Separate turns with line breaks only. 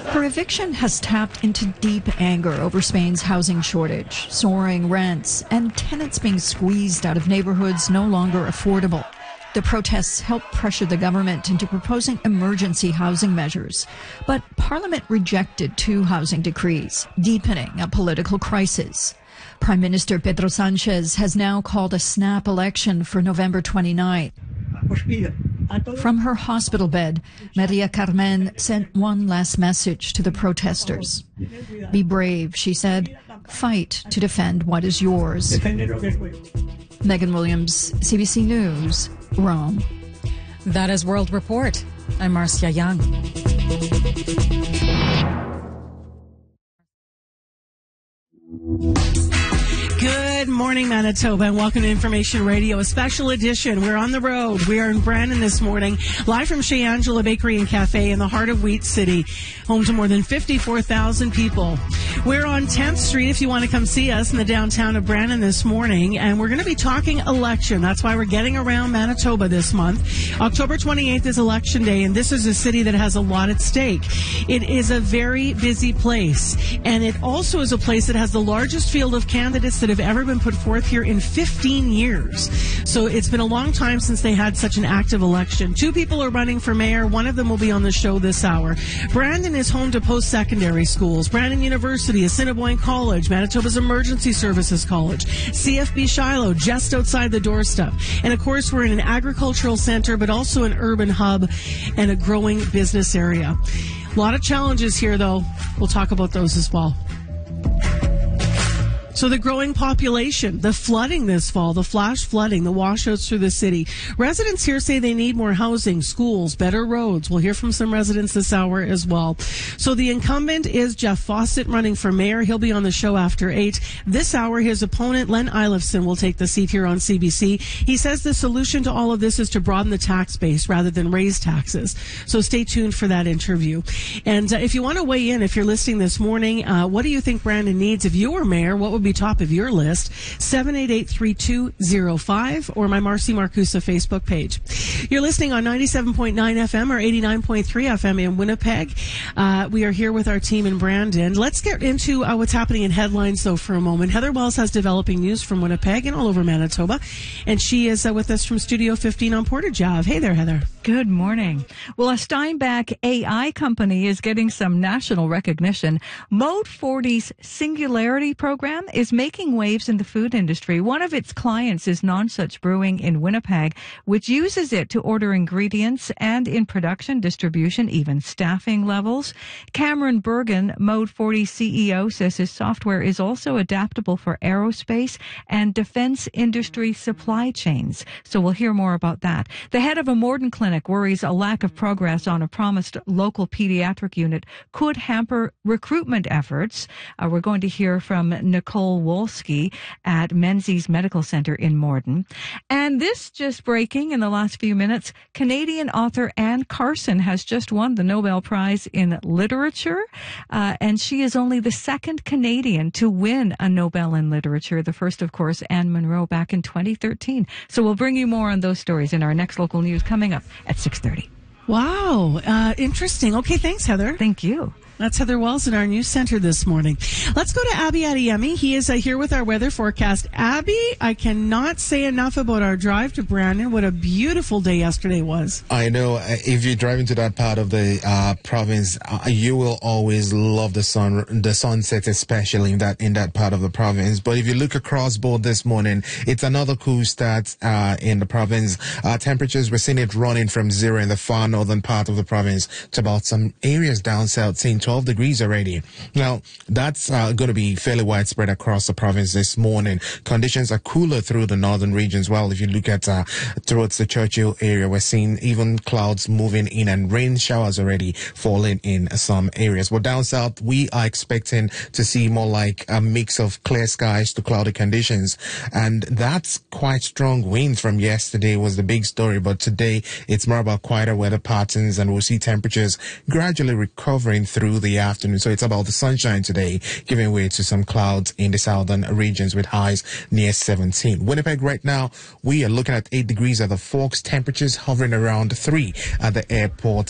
Her eviction has tapped into deep anger over Spain's housing shortage, soaring rents, and tenants being squeezed out of neighborhoods no longer affordable. The protests helped pressure the government into proposing emergency housing measures. But Parliament rejected 2 housing decrees, deepening a political crisis. Prime Minister Pedro Sanchez has now called a snap election for November 29th. From her hospital bed, Maria Carmen sent one last message to the protesters. Be brave, she said. Fight to defend what is yours. Megan Williams, CBC News, Rome.
That is World Report. I'm Marcia Young.
Good morning, Manitoba, and welcome to Information Radio, a special edition. We're on the road. We are in Brandon this morning, live from Chez Angela Bakery and Cafe in the heart of Wheat City, home to more than 54,000 people. We're on 10th Street if you want to come see us in the downtown of Brandon this morning, and we're going to be talking election. That's why we're getting around Manitoba this month. October 28th is Election Day, and this is a city that has a lot at stake. It is a very busy place, and it also is a place that has the largest field of candidates that have ever been put forth here in 15 years. So it's been a long time since they had such an active election. 2 people are running for mayor. One of them will be on the show this hour. Brandon is home to post-secondary schools. Brandon University, Assiniboine College, Manitoba's Emergency Services College, CFB Shiloh, just outside the doorstep. And of course, we're in an agricultural center, but also an urban hub and a growing business area. A lot of challenges here, though. We'll talk about those as well. So the growing population, the flooding this fall, the flash flooding, the washouts through the city. Residents here say they need more housing, schools, better roads. We'll hear from some residents this hour as well. So the incumbent is Jeff Fawcett running for mayor. He'll be on the show after 8. This hour, his opponent, Len Eilifson, will take the seat here on CBC. He says the solution to all of this is to broaden the tax base rather than raise taxes. So stay tuned for that interview. And if you want to weigh in, if you're listening this morning, what do you think Brandon needs? If you were mayor, what would be top of your list? 788-3205 or my Marcy Marcusa Facebook page. You're listening on 97.9 FM or 89.3 FM in Winnipeg. We are here with our team in Brandon. Let's get into what's happening in headlines, though, for a moment. Heather Wells has developing news from Winnipeg and all over Manitoba, and she is with us from Studio 15 on Portage Ave. Hey there, Heather.
Good morning. Well, a Steinbach AI company is getting some national recognition. Mode 40's Singularity program is making waves in the food industry. One of its clients is Nonsuch Brewing in Winnipeg, which uses it to order ingredients and in production, distribution, even staffing levels. Cameron Bergen, Mode 40 CEO, says his software is also adaptable for aerospace and defense industry supply chains. So we'll hear more about that. The head of a Morden clinic worries a lack of progress on a promised local pediatric unit could hamper recruitment efforts. We're going to hear from Nicole Wolski at Menzies Medical Center in Morden. And this just breaking in the last few minutes, Canadian author Anne Carson has just won the Nobel Prize in Literature. And she is only the second Canadian to win a Nobel in Literature. The first, of course, Anne Munro back in 2013. So we'll bring you more on those stories in our next local news coming up at 6:30.
Wow. Interesting. Okay, thanks, Heather.
Thank you.
That's Heather Wells in our news center this morning. Let's go to Abby Adeyemi. He is here with our weather forecast. Abby, I cannot say enough about our drive to Brandon. What a beautiful day yesterday was.
I know. If you're driving to that part of the province, you will always love the sunset, especially in that part of the province. But if you look across board this morning, it's another cool start in the province. Temperatures, we're seeing it running from 0 in the far northern part of the province to about some areas down south, seeing 12 degrees already. Now, that's going to be fairly widespread across the province this morning. Conditions are cooler through the northern regions. Well, if you look at towards the Churchill area, we're seeing even clouds moving in and rain showers already falling in some areas. But down south, we are expecting to see more like a mix of clear skies to cloudy conditions. And that's quite strong winds from yesterday was the big story. But today, it's more about quieter weather patterns, and we'll see temperatures gradually recovering through the afternoon. So it's about the sunshine today, giving way to some clouds in the southern regions with highs near 17. Winnipeg right now, we are looking at 8 degrees at the Forks, temperatures hovering around 3 at the airport.